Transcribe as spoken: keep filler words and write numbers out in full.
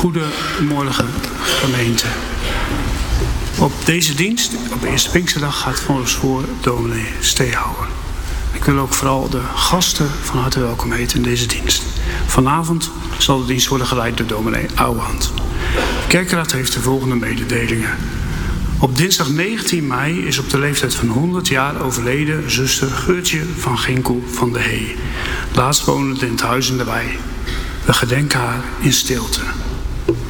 Goedemorgen gemeente. Op deze dienst, op Eerste Pinksterdag, gaat voor ons voor dominee Steehouwer. Ik wil ook vooral de gasten van harte welkom heten in deze dienst. Vanavond zal de dienst worden geleid door dominee Ouwehand. De kerkraad heeft de volgende mededelingen. Op dinsdag negentien mei is op de leeftijd van honderd jaar overleden zuster Geurtje van Ginkel van de Hee. Laatst wonend in het huis in de wei. We gedenken haar in stilte.